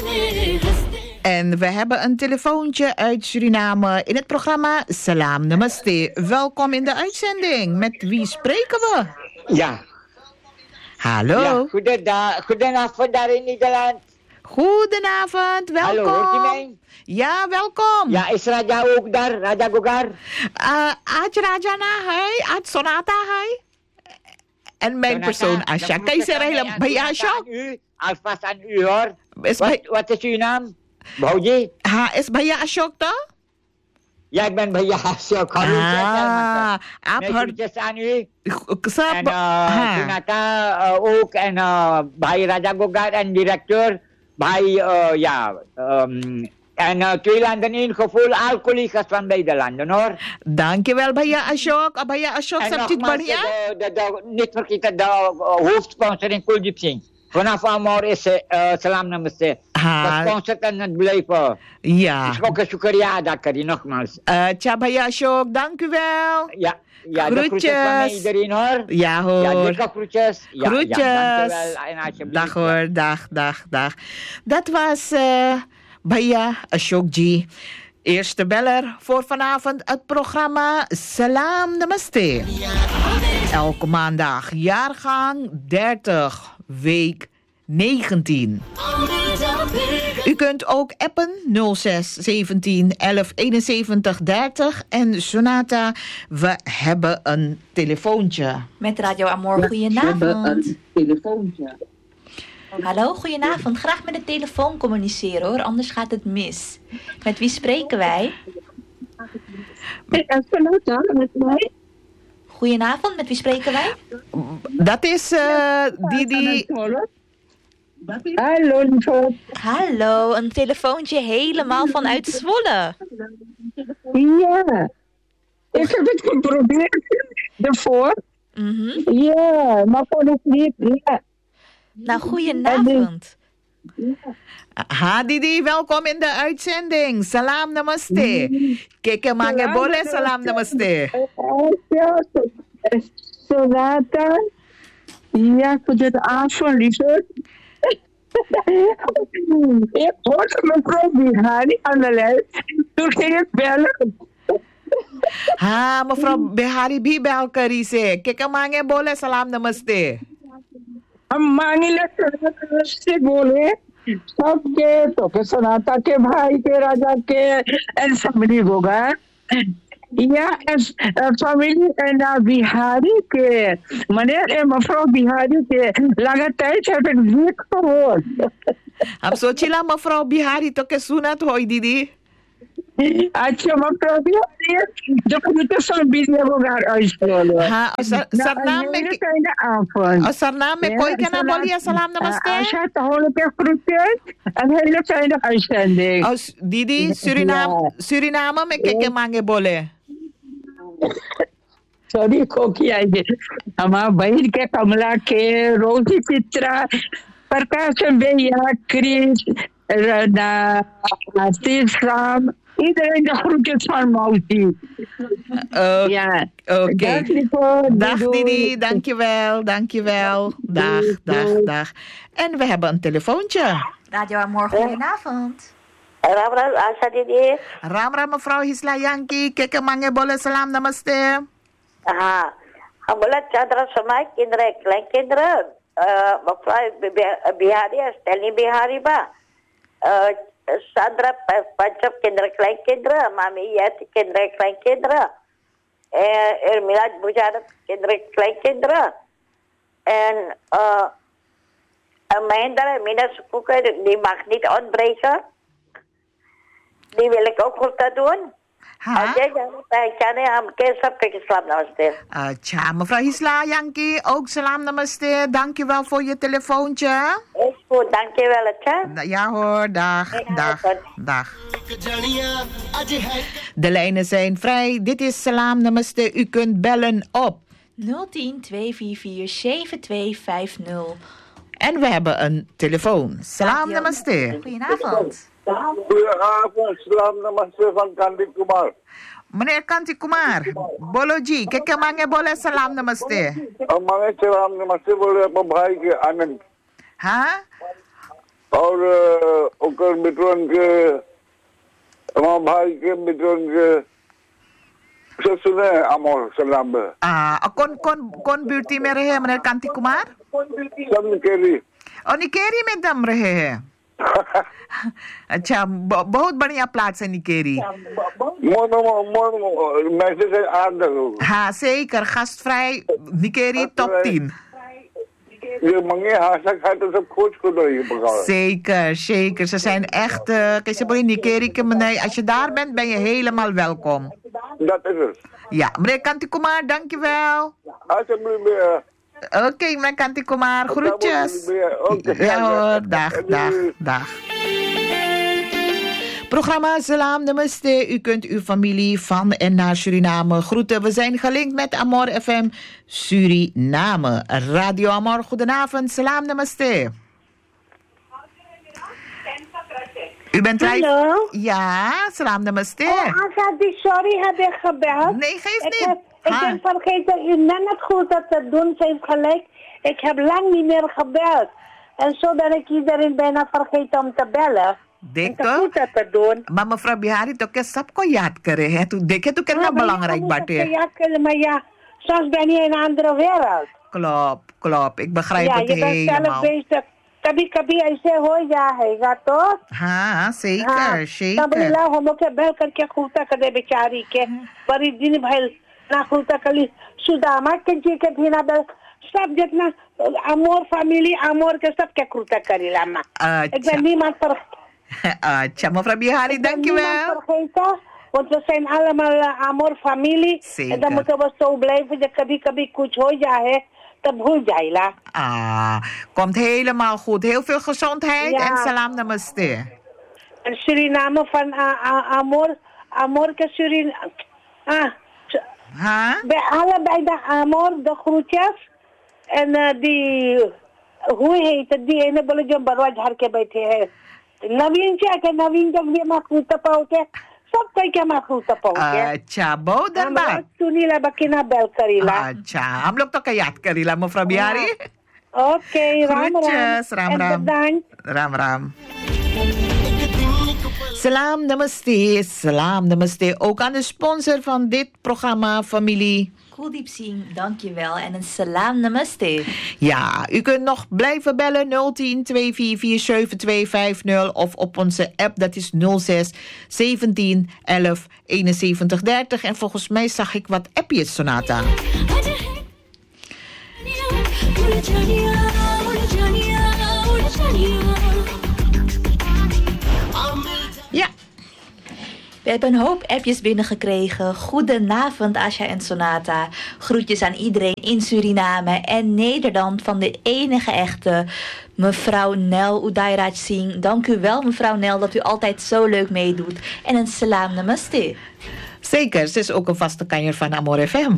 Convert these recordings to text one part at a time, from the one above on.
En we hebben een telefoontje uit Suriname in het programma Salam Namaste. Welkom in de uitzending. Met wie spreken we? Ja. Hallo. Ja, goedenavond daar in Nederland. Goedenavond, welkom. Hallo, hoort u mij? Ja, welkom. Ja, is Raja ook daar? Raja Gogar? Aaj Raja na hai, Aaj Sonata hai. En mijn Sonata, persoon Asha. Kan je zeggen helemaal bij Asha? Alvast aan u hoor. Wat is uw naam? Bauji? Is bij Ashok toch? Ja, ik ben bij Ashok. Groetjes aan u. En Sonata ook. En bij Raja Gogar en directeur. Bij, en twee landen ingevoerd, al collega's van beide landen hoor. Dankjewel Baya Ashok. Baya Ashok, en nogmaals, niet vergeten de hoofdsponsor in Kuljip Singh. Vanaf Amor is Salam Namaste. De sponsor kan het blijven. Ja. Ik ook een shukriya ada kari, nogmaals. Tja Baya Ashok, dank u wel. Ja, de groetjes van mij iedereen hoor. Ja hoor. Ja, dikke groetjes. Groetjes. Ja, dankjewel. En alsjeblieft. Dag hoor, dag. Dat was Baya Ashokji. Eerste beller voor vanavond het programma Salam Namaste. Elke maandag, jaargang 30, week 19. U kunt ook appen 06 17 11 71 30. En Sonata, we hebben een telefoontje. Met Radio Amor, goedenavond. We hebben een telefoontje. Hallo, goedenavond. Graag met de telefoon communiceren hoor, anders gaat het mis. Met wie spreken wij? Sonata, met mij. Goedenavond, met wie spreken wij? Dat is Didi. Hallo, lieve. Hallo, een telefoontje helemaal vanuit Zwolle. Ja, ik heb het geprobeerd ervoor. Ja, maar kon het niet. Ja. Nou, goedenavond. Ha Didi, welkom in de uitzending. Salam Namaste. Keke mange bole, Salam Namaste. Sonata. Ja, goedenavond, lieve. Ik hoorde mevrouw Bihari aan de lijn. Toen ging ik bellen. Ha, mevrouw Bihari bi bel kari se. Keke mange bole, Salam Namaste. मांगिले से बोले सबके तो के सोनाता के भाई के राजा के एंड फैमिली होगा या फैमिली एंड बिहारी के मने मफरो बिहारी के लगातार छटक जीत हो हम सोचिला मफरो बिहारी तो के सुनत होई दीदी. अच्छा मफरो बिहारी जो कुछ सब बिजली होगा ऐसे हाँ और सरनाम में कोई क्या ना बोलिए सलाम नमस्ते. अच्छा तो होने पे क्रूटेज and hele fijne uitzending. और दीदी Suriname में क्या क्या मांगे बोले. सॉरी खोकी आई हमारा बहन के कमला के रोजी चित्रा प्रकाश भैया क्रिस Ram iedereen de groetjes van Mauti. Ja. Oké. Dag Didi, dankjewel. Dag. En we hebben een telefoontje. Radio Amor, goedenavond. Ram Asha Didi. Ram mevrouw Hisla Yanki. Keke mange bolle salam namaste. Aha. Hambulat Chandra Samai kinderen, kleinkinderen. Mevrouw Bihari, stel niet Bihari ba. Sandra Panchap kinderen, kleinkinderen. Mami Yet kinderen, kleinkinderen. Milad Bujarat kinderen, kleinkinderen. En Mahendra Mina Sukuka, die mag niet ontbreken. Die wil ik ook goed doen. Mevrouw Hisla Yanki, ook salam namaste. Dankjewel voor je telefoontje. Is goed, dankjewel. Ja hoor, dag. De lijnen zijn vrij. Dit is salam namaste. U kunt bellen op 010 244 7250. En we hebben een telefoon. Salam namaste. Goedenavond. Goedenavond, salam namaste van Kanti Kumar. Meneer Kanti Kumar, Boloji, keke mange bole salam namaste. Mange salam namaste बोले अपने भाई के आनंद. हाँ? और कर मित्रों के हमारे भाई के मित्रों के सब सुने अमोर सलाम कौन ब्यूटी में रहे हैं meneer Kanti Kumar? सब निकेरी और निकेरी में दम रहे हैं अच्छा बहुत बढ़िया प्लाट है निकेरी मैसेज आठ हाँ zeker gastvrij niकेरी top 10 je mange haasa gaat dus op coach kunnen zeker ze zijn echt Nikerike meneer als je daar bent ben je helemaal welkom dat is het ja meneer Kanti Kumar dankjewel alsjeblieft Oké, meneer Kanti Kumar, groetjes. Ja hoor, dag. Programma Salam Namaste. U kunt uw familie van en naar Suriname groeten. We zijn gelinkt met Amor FM Suriname. Radio Amor, goedenavond. Salam Namaste. U bent live? Hallo? Ja, Salam Namaste. Sorry, heb ik gebeld? Nee, geeft niet. Ik ben vergeten u net goed te doen. Ze heeft gelijk. Ik heb lang niet meer gebeld. En zo ben ik iedereen bijna vergeten om te bellen. देखो maar mevrouw Bihari तो क्या सबको याद करे है तू देखे तो कितना belangrijk बात है याद कर maar ja soms ben je in een andere wereld klopt ik begrijp het helemaal कभी ऐसे हो जाएगा तो हाँ zeker तब ला हम लोग के बैठ करके खूबता करे बेचारी के बड़ी दिन भर ना खूबता कली सुदामा के जी के भी ना सब जितना अमोर फैमिली अमोर के सब के खूबता करेला माँ एकदम नियम पर अच्छा mevrouw Bihari dankjewel want we zijn allemaal amor familie en dan moeten we zo blijven dat कभी कुछ हो जाए तब भूल जाइला komt helemaal goed heel veel gezondheid en salam namaste en Suriname van amor ke Suriname bij allebei de amor de groetjes en die hoe heet het die ene बोले जो बरवा झाड़ के बैठे हैं नवीन जब ये माखू तपाओगे सब कोई क्या माखू तपाओगे अच्छा बहुत धन्यवाद सुनीला बकीना बेल करीला अच्छा हम लोग तो क्या याद Karila mevrouw Bihari okay Ram Salam namaste ook aan de sponsor van dit programma familie Kuldeep Singh, dankjewel. En een salam namaste. Ja, u kunt nog blijven bellen 010 244 7250 of op onze app, dat is 06 17 11 71 30. En volgens mij zag ik wat appjes, Sonata. Ja. We hebben een hoop appjes binnengekregen. Goedenavond, Asha en Sonata. Groetjes aan iedereen in Suriname en Nederland van de enige echte mevrouw Nel Udairaj Singh. Dank u wel, mevrouw Nel, dat u altijd zo leuk meedoet. En een salam namaste. Zeker, ze is ook een vaste kanjer van Amor FM.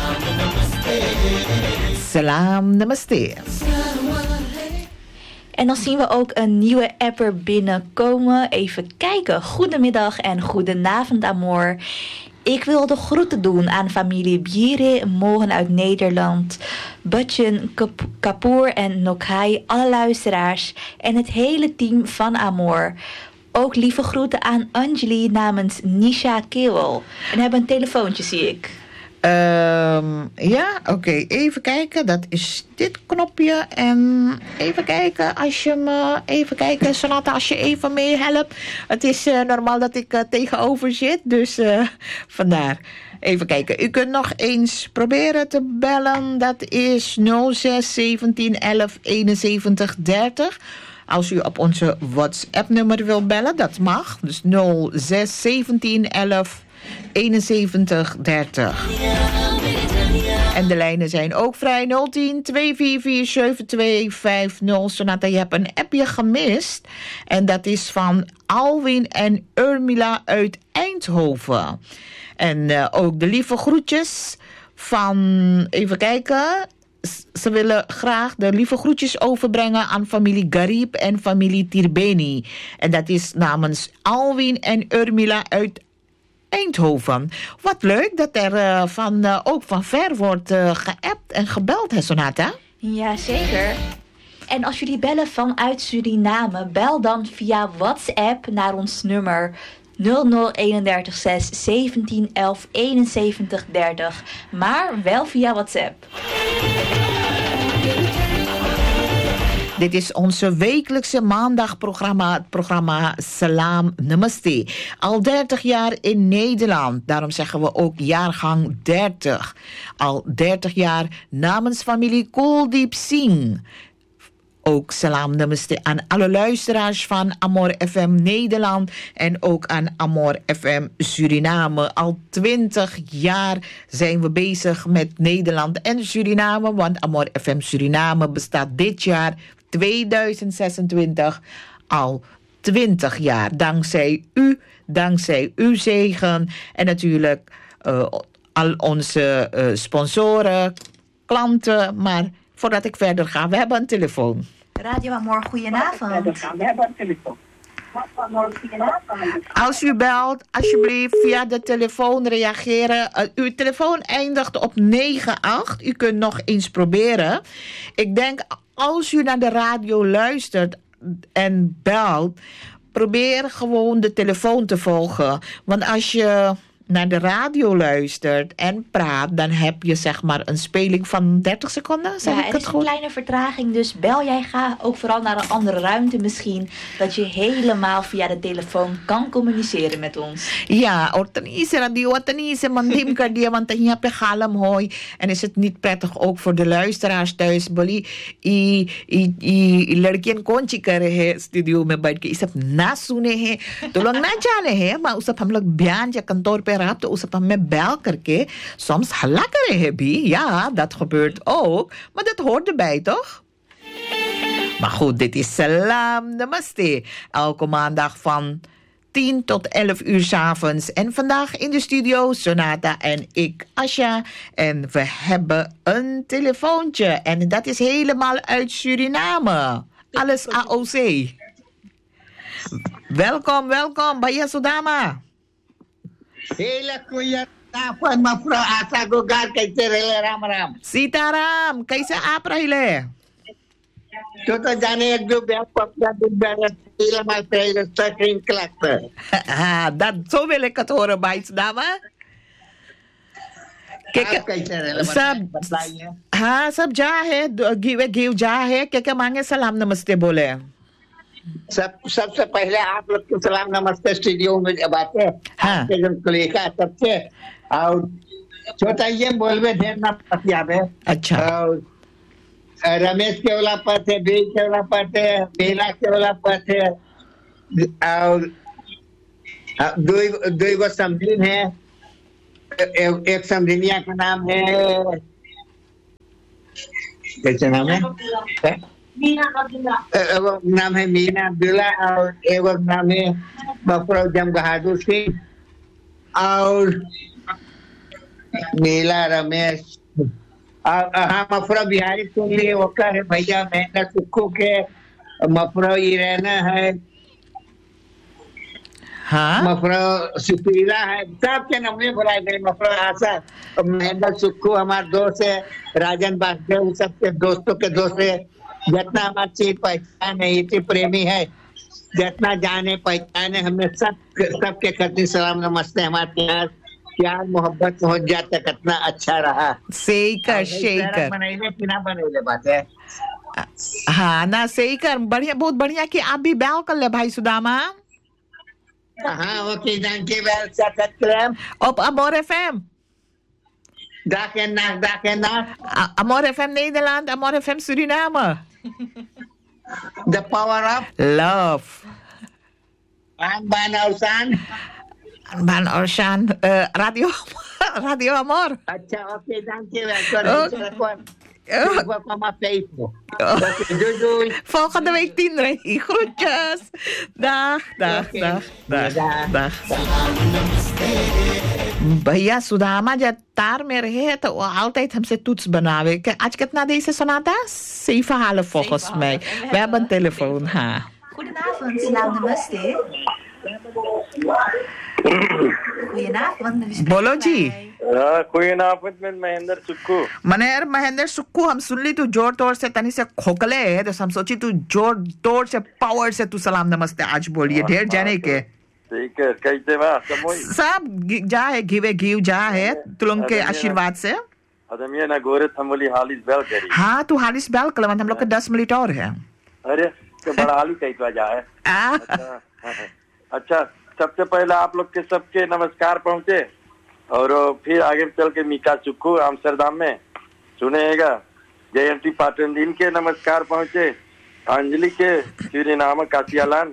Salam namaste. En dan zien we ook een nieuwe apper binnenkomen. Even kijken. Goedemiddag en goedenavond, Amor. Ik wil de groeten doen aan familie Bire, Mogen uit Nederland, Butchen, Kapoor en Nokhai, alle luisteraars en het hele team van Amor. Ook lieve groeten aan Anjali namens Nisha Kewal. En hebben een telefoontje, zie ik. Ja, oké. Even kijken. Dat is dit knopje. En even kijken. Even kijken, Sonata, als je even meehelpt. Het is normaal dat ik tegenover zit. Dus vandaar. Even kijken. U kunt nog eens proberen te bellen. Dat is 06 17 11 71 30. Als u op onze WhatsApp-nummer wil bellen, dat mag. Dus 06 17 11 71 30. En de lijnen zijn ook vrij. 010 244 7250. Sonata, je hebt een appje gemist. En dat is van Alwin en Urmila uit Eindhoven. En ook de lieve groetjes van... Even kijken. Ze willen graag de lieve groetjes overbrengen aan familie Garib en familie Tirbeni. En dat is namens Alwin en Urmila uit Eindhoven. Wat leuk dat er ook van ver wordt geappt en gebeld, hè, Sonata? Ja, zeker. En als jullie bellen vanuit Suriname, bel dan via WhatsApp naar ons nummer 0031 6 17 11 71 30. Maar wel via WhatsApp. Dit is onze wekelijkse maandagprogramma, het programma Salam Namaste. Al 30 jaar in Nederland, daarom zeggen we ook jaargang 30. Al 30 jaar namens familie Kuldeep Singh. Ook Salam Namaste aan alle luisteraars van Amor FM Nederland en ook aan Amor FM Suriname. Al 20 jaar zijn we bezig met Nederland en Suriname, want Amor FM Suriname bestaat dit jaar 2026 al 20 jaar. Dankzij uw zegen en natuurlijk al onze sponsoren, klanten. Maar voordat ik verder ga, we hebben een telefoon. Radio Amor, goedenavond. Als u belt, alsjeblieft via de telefoon reageren. Uw telefoon eindigt op 98. U kunt nog eens proberen. Ik denk, als u naar de radio luistert en belt, probeer gewoon de telefoon te volgen. Want als je naar de radio luistert en praat, dan heb je zeg maar een speling van 30 seconden. Zeg ik er het is goed? een kleine vertraging, dus bel jij ga ook vooral naar een andere ruimte misschien, dat je helemaal via de telefoon kan communiceren met ons. Ja, ortenise radio, ortenise mandim kardia, want dan heb je galam hooi. En is het niet prettig ook voor de luisteraars thuis? Boli, i lerkien konchi kare hai studio में बैठ के ये सब ना सुने हैं तो लोग ना जाने हैं maar उससे हम लोग बयान या kantoor per raad तो उससे हम में bel करके soms halla करे हैं भी. Ja, dat gebeurt ook, maar dat hoort erbij, toch? Maar goed, dit is Salam Namaste. Elke maandag van 10 tot 11 uur 's avonds. En vandaag in de studio Sonata en ik, Asha. En we hebben een telefoontje. En dat is helemaal uit Suriname. Alles AOC. Welkom, Baya Sudama. Hele goeie avond, mevrouw Asa Gogar. Kaise rahe Ram Ram. Sitaram, kaise aap rahle? तो जाने एक दो बैग पकड़ा दिन bag helemaal tijdens geen klachten. Zo wil ik het horen, Baya Sudama. सब जा है गिव जा है क्या मांगे सलाम नमस्ते बोले. सबसे पहले आप लोग को सलाम नमस्ते स्टूडियो में जब आते हैं आपके जो कलीग सबसे और छोटा ये बोलवे ढेर ना याद है. अच्छा. रमेश के वाला पर थे, बीज के वाला पर थे, मीना के वाला पर थे और दो समझीन है. एक समझिनिया का नाम है, कैसे नाम है? नाम है मीना अब्दुल्ला और एक नाम है मफरो जम बहादुर सिंह और मीला रमेश और हाँ मफरो बिहारी तुम लिए वक्का है भैया मेहनत सुखो के मफरो ही रहना है. हाँ मफरो सुपीरा है, सबके नमूने बुलाए गए. मफरो आशा महेंद्र सुक्खू हमारे दोस्त है, राजन बासदेव सबके दोस्तों के दोस्त है. जितना हमारी पहचान है इसी प्रेमी है, जितना जाने पहचाने हमें सबके करती सलाम नमस्ते. हमारे प्यार मोहब्बत हो जाता कितना अच्छा रहा. सही कर बनाइले बिना बनाइले बात है. हाँ ना सही कर, बढ़िया, बहुत बढ़िया कि आप भी बैल कर ले भाई सुदामा. हाँ oké, dankjewel. Zet het klem. Op Amor FM. Dag en nacht. Amor FM Nederland, Amor FM Suriname. The power of love. Ban Orsan. Radio Amor. अच्छा, oké, dankjewel. Volgende week 10 groetjes. Dag. भैया सुदामा जब तार में रहे तो altijd हमसे toets बनावे. आज कितना deze sonata? 7 halen volgens mij. We hebben een telefoon. Ha. Goedenavond, Salam Namaste. Goedenavond. Bolo ji. Goedenavond met Mahinder Sukku. Meneer Mahinder Sukku, हम सुन ली तू जोर तोड़ से तनी से खोखले है, तो हम सोची तू जोर तोड़ से पावर से तू सलाम नमस्ते आज बोलिए ढेर जाने के. ठीक है, कैसे बा सब जा है घीव जा है तुलंग के आशीर्वाद से. अदमिया ना गोरे थमली हालिस बेल करी. हाँ तू हालिस बेल कलमन हम लोग के 10 मिनट और है. अरे तो बड़ा हाली कहीं तो जा है. अच्छा सबसे पहले आप लोग के सबके नमस्कार पहुंचे और फिर आगे चल के मीका सुक्कू आमस्टरडाम में सुनेगा. जयंती पाटन के नमस्कार पहुंचे. अंजलि के सूरीनाम कासियालान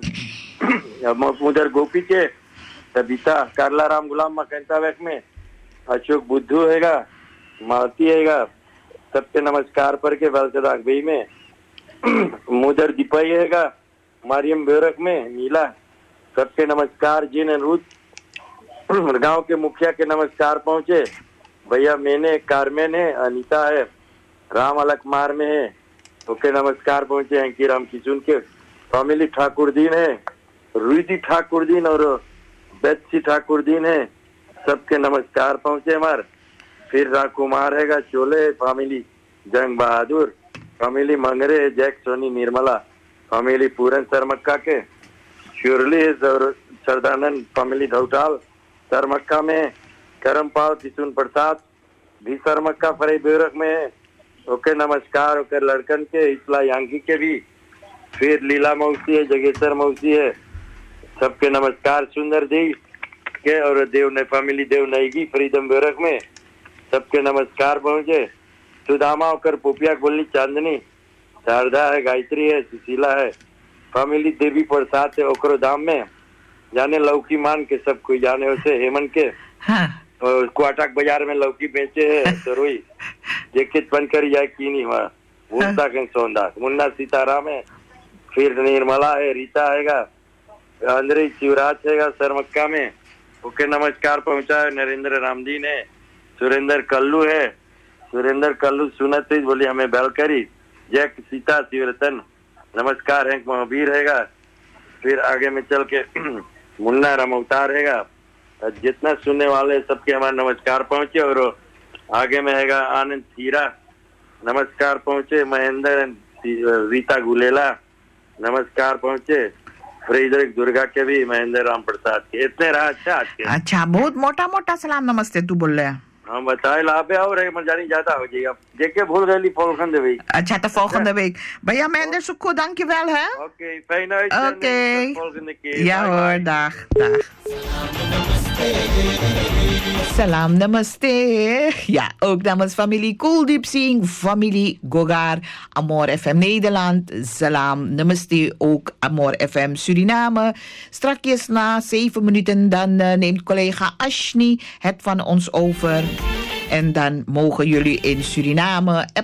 उधर गोपी के सबिता कारला राम गुलाम मकंता वैक में अशोक बुद्धू हैगा मालती हैगा सबके नमस्कार पर के वलसदाक भाई में मुदर दीपाई हैगा मारियम बेरक में नीला सबके नमस्कार. जिन अनुरूध गांव के मुखिया के नमस्कार पहुंचे. भैया मैंने कारमेन है अनीता है राम अलकमार में है ओके नमस्कार पहुंचे. अंकी राम किशुन के फैमिली ठाकुरदीन है रुईदी ठाकुरदीन और बेत्सी ठाकुरदीन है सबके नमस्कार पहुंचे हमार. फिर राकुमार हैगा चोले फैमिली जंग बहादुर फैमिली मंगरे जैक सोनी निर्मला फैमिली पूरन सरमक्का के श्योरली और सरदानंद फैमिली धौटाल सरमक्का में करमपाल किशुन प्रसाद भी सरमक्का फरे बेरक में है ओके नमस्कार. ओके लड़कन के इसला यांगी के भी. फिर लीला मौसी है जगेश्वर मौसी है सबके नमस्कार. सुंदर दी के और देव ने फैमिली देव नईगी फ्रीडम बेरक में सबके नमस्कार पहुंचे. सुदामा होकर पोपिया बोलनी चांदनी शारदा है गायत्री है सुशीला है फैमिली देवी प्रसाद है ओकरो धाम में जाने लौकी मान के सब कोई जाने उसे हेमंत के. हाँ. और क्वाटाक बाजार में लौकी बेचे है तो रोई जेकेट बनकर जाए की नहीं हुआ मुन्ना के सोंदा मुन्ना सीताराम है. फिर निर्मला है रीता हैगा अंद्रे शिवराज हैगा सरमक्का में ओके नमस्कार पहुंचा है. नरेंद्र रामदीन है सुरेंद्र कल्लू है सुरेंद्र कल्लू सुनत ही बोली हमें बैल करी. जैक सीता शिवरतन नमस्कार है महावीर हैगा. फिर आगे में चल के मुन्ना रमौतार हैगा. जितना सुनने वाले सबके हमारे नमस्कार पहुंचे. और आगे में हैगा आनंद सीरा नमस्कार पहुंचे. महेंद्र रीता गुलेला नमस्कार पहुंचे. फ्रेडरिक दुर्गा के भी महेंद्र राम प्रसाद के. इतने रहा. अच्छा आज के अच्छा बहुत मोटा मोटा सलाम नमस्ते तू बोल रहे हैं. हाँ बताए लाभे और मजानी ज्यादा हो जाएगा जेके भूल गई फोलखंड भाई. अच्छा तो फोलखंड भाई भैया Mahinder Sukku dank je wel hè. Oké fijn uit. Oké. Volgende keer. Ja hoor dag dag. Salam namaste. Ja, ook namens familie Kooldiep Singh, familie Gogar, Amor FM Nederland. Salam namaste ook Amor FM Suriname. Strakjes na 7 minuten dan neemt collega Ashni het van ons over. En dan mogen jullie in Suriname